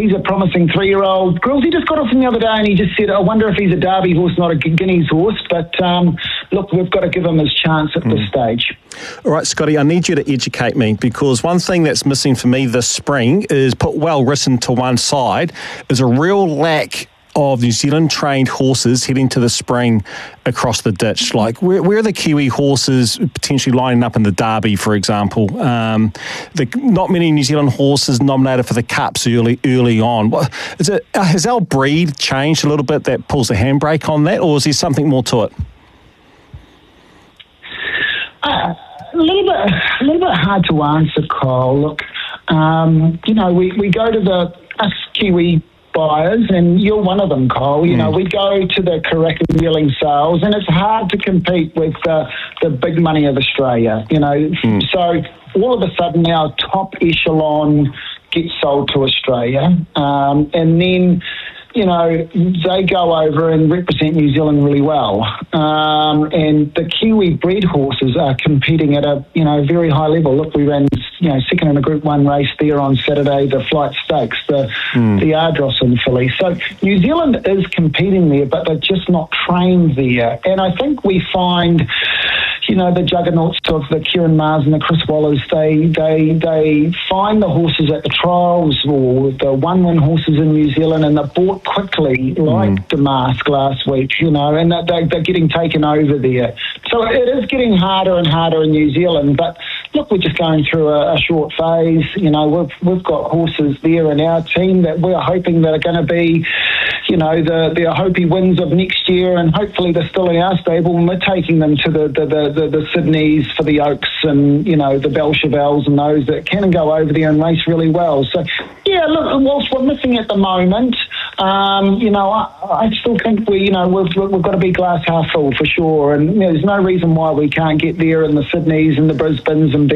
he's a promising 3-year-old. Grillsy just got off him the other day and he just said, I wonder if he's a Derby horse, not a Guineas horse. But look, we've got to give him his chance at this stage. All right, Scotty, I need you to educate me, because one thing that's missing for me this spring is, put well written to one side, is a real lack of New Zealand trained horses heading to the spring across the ditch. Like, where are the Kiwi horses potentially lining up in the Derby, for example? Not many New Zealand horses nominated for the Cups early on. Has our breed changed a little bit that pulls the handbrake on that, or is there something more to it? A little bit hard to answer, Kyle. Look, we go to us Kiwi buyers, and you're one of them, Kyle. We go to the Karaka Yearling sales, and it's hard to compete with the big money of Australia. So all of a sudden our top echelon gets sold to Australia, and then they go over and represent New Zealand really well. And the Kiwi bred horses are competing at a very high level. Look, we ran second in a Group 1 race there on Saturday, the Flight Stakes, the Ardros and filly. So New Zealand is competing there, but they're just not trained there. And I think we find the juggernauts of the Kieran Mars and the Chris Wallers, they find the horses at the trials or the one-win horses in New Zealand, and they're bought quickly, like Damask last week, and they're getting taken over there. So it is getting harder and harder in New Zealand, but look, we're just going through a short phase. We've got horses there in our team that we're hoping that are going to be, the Hopi wins of next year, and hopefully they're still in our stable, and we're taking them to the Sydneys for the Oaks and, the Belchevelles and those that can go over there and race really well. So, yeah, look, whilst we're missing at the moment, I still think we've got to be glass half full for sure, and there's no reason why we can't get there in the Sydneys and the Brisbanes and